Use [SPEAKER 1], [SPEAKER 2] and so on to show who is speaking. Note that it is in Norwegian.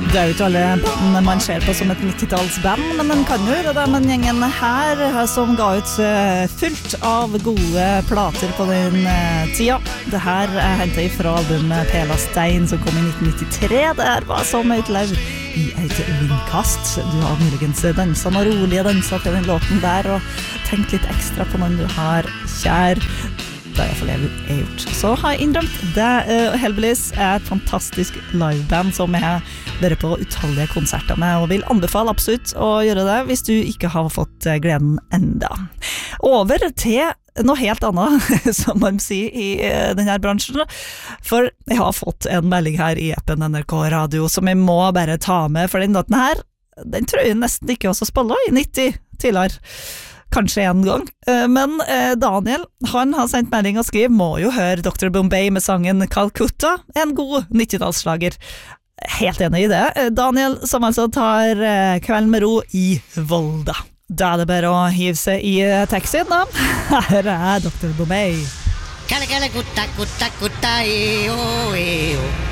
[SPEAKER 1] Det jo ikke alle bandene man ser på som et 90-tallsband, men den kan jo gjøre det, men gjengen her som ga ut fullt av gode plater på den tida. Det her hentet fra albumet Pela Stein som kom i 1993. Det her var som et lauv i et vindkast. Du har muligens danset noe rolige danser til den låten der, og tenkt litt ekstra på den du har kjær. Det har jeg gjort. Så har jeg innrømt det. Hellbillies et fantastisk liveband som jeg bare på utallige konserter med, og vil anbefale absolutt å gjøre det hvis du ikke har fått gleden enda. Over til noe helt annet, som man sier i denne bransjen, for jeg har fått en melding her i appen NRK Radio som jeg må bare ta med, for den låten her, den tror jeg nesten ikke også spiller i 90 tidligere. Kanskje en gang, men Daniel, han har sendt melding og skriver, må jo høre Dr. Bombay med sangen Calcutta, en god 90-tallsslager. Helt enig i det. Daniel, som altså tar kvelden med ro i Volda. Da det bare å hive seg i taxien da. Her Dr. Bombay.
[SPEAKER 2] Calcutta, cutta, cutta, eo, eo.